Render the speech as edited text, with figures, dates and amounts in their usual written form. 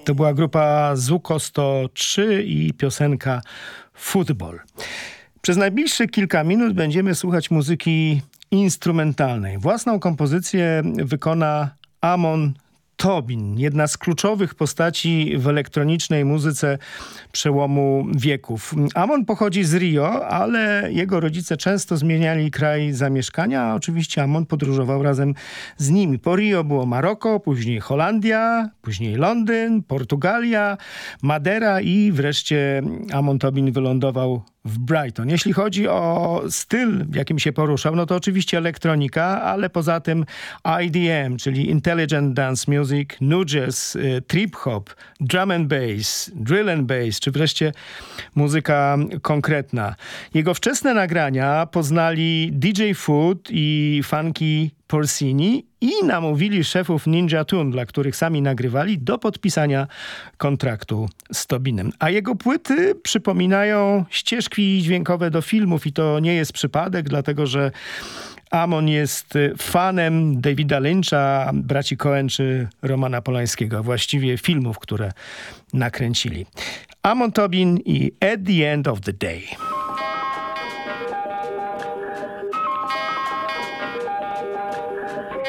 To była grupa Zuko 103 i piosenka Football. Przez najbliższe kilka minut będziemy słuchać muzyki instrumentalnej. Własną kompozycję wykona Amon Tobin, jedna z kluczowych postaci w elektronicznej muzyce przełomu wieków. Amon pochodzi z Rio, ale jego rodzice często zmieniali kraj zamieszkania, a oczywiście Amon podróżował razem z nimi. Po Rio było Maroko, później Holandia, później Londyn, Portugalia, Madeira i wreszcie Amon Tobin wylądował w Brighton. Jeśli chodzi o styl, w jakim się poruszał, no to oczywiście elektronika, ale poza tym IDM, czyli Intelligent Dance Music, Nu Jazz, Trip Hop, Drum and Bass, Drill and Bass, czy wreszcie muzyka konkretna. Jego wczesne nagrania poznali DJ Food i Funky Porcini i namówili szefów Ninja Tune, dla których sami nagrywali, do podpisania kontraktu z Tobinem. A jego płyty przypominają ścieżki dźwiękowe do filmów i to nie jest przypadek, dlatego że Amon jest fanem Davida Lyncha, braci Coen czy Romana Polańskiego, a właściwie filmów, które nakręcili. Amon Tobin i At the End of the Day.